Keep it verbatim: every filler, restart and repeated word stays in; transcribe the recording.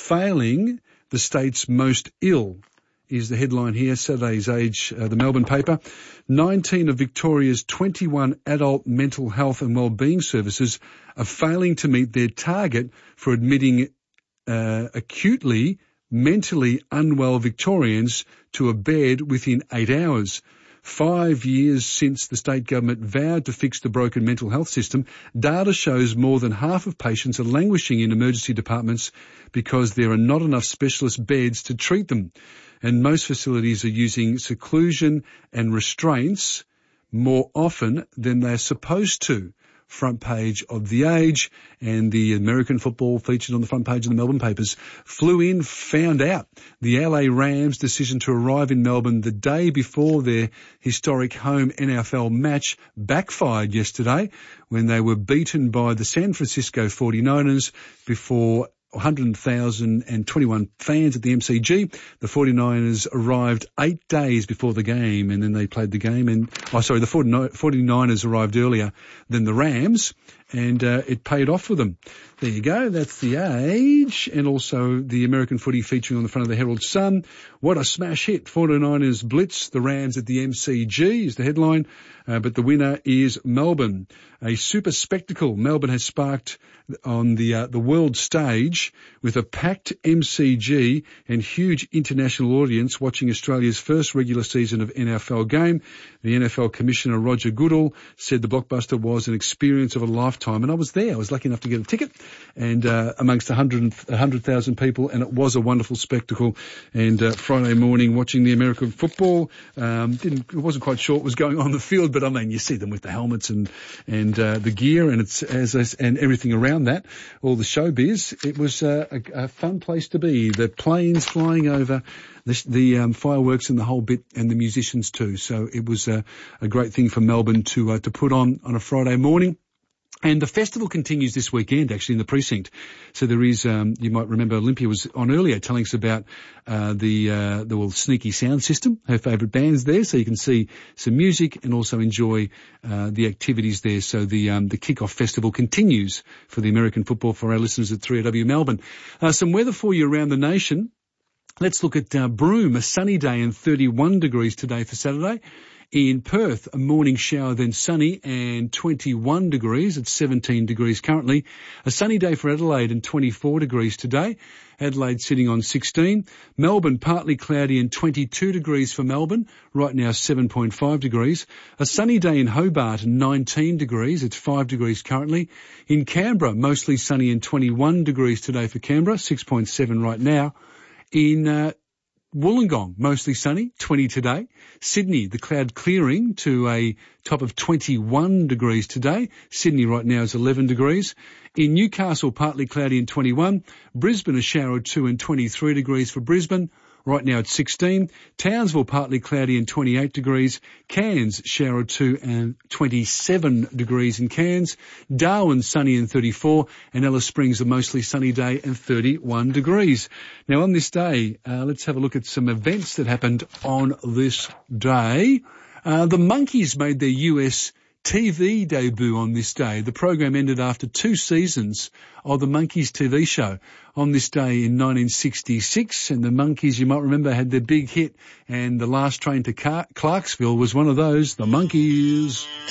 failing the state's most ill, is the headline here, Saturday's Age, uh, the Melbourne paper. nineteen of Victoria's twenty-one adult mental health and wellbeing services are failing to meet their target for admitting uh, acutely mentally unwell Victorians to a bed within eight hours. Five years since the state government vowed to fix the broken mental health system, data shows more than half of patients are languishing in emergency departments because there are not enough specialist beds to treat them. And most facilities are using seclusion and restraints more often than they're supposed to. Front page of The Age, and the American football featured on the front page of the Melbourne papers. Flew in, found out. The L A Rams' decision to arrive in Melbourne the day before their historic home N F L match backfired yesterday when they were beaten by the San Francisco forty-niners before one hundred thousand twenty-one fans at the M C G. The forty-niners arrived eight days before the game, and then they played the game. And oh, sorry, the forty-niners arrived earlier than the Rams, and uh, it paid off for them. There you go. That's The Age, and also the American footy featuring on the front of the Herald Sun. What a smash hit. forty-niners blitz the Rams at the M C G is the headline, uh, but the winner is Melbourne. A super spectacle Melbourne has sparked on the uh, the world stage with a packed M C G and huge international audience watching Australia's first regular season of N F L game. The N F L Commissioner Roger Goodall said the blockbuster was an experience of a lifetime, and I was there. I was lucky enough to get a ticket, and uh, amongst one hundred thousand people, and it was a wonderful spectacle. And uh, Friday morning watching the American football, um, didn't it wasn't quite sure what was going on in the field, but I mean you see them with the helmets and and uh, the gear and it's as and everything around that, all the showbiz. It was uh, a, a fun place to be. The planes flying over, the, the um, fireworks and the whole bit, and the musicians too. So it was a, a great thing for Melbourne to uh, to put on on a Friday morning. And the festival continues this weekend, actually, in the precinct. So there is, um, you might remember Olympia was on earlier telling us about uh, the uh, the well, Sneaky Sound System, her favourite band's there, so you can see some music and also enjoy uh, the activities there. So the um, the kick-off festival continues for the American football for our listeners at three A W Melbourne. Uh, some weather for you around the nation. Let's look at uh, Broome, a sunny day and thirty-one degrees today for Saturday. In Perth, a morning shower, then sunny and twenty-one degrees. It's seventeen degrees currently. A sunny day for Adelaide and twenty-four degrees today. Adelaide sitting on sixteen. Melbourne, partly cloudy and twenty-two degrees for Melbourne. Right now, seven point five degrees. A sunny day in Hobart, nineteen degrees. It's five degrees currently. In Canberra, mostly sunny and twenty-one degrees today for Canberra. six point seven right now. In uh, Wollongong, mostly sunny, twenty today. Sydney, the cloud clearing to a top of twenty-one degrees today. Sydney right now is eleven degrees. In Newcastle, partly cloudy and twenty-one. Brisbane, a shower or two and twenty-three degrees for Brisbane. Right now it's sixteen. Townsville, partly cloudy and twenty-eight degrees. Cairns, shower or two and twenty-seven degrees in Cairns. Darwin, sunny and thirty-four. And Alice Springs, a mostly sunny day and thirty-one degrees. Now on this day, uh, let's have a look at some events that happened on this day. Uh, the Monkees made their U S T V debut on this day. The program ended after two seasons of the Monkees T V show on this day in nineteen sixty-six. And the Monkees, you might remember, had their big hit, and The Last Train to Car- Clarksville was one of those. The Monkees.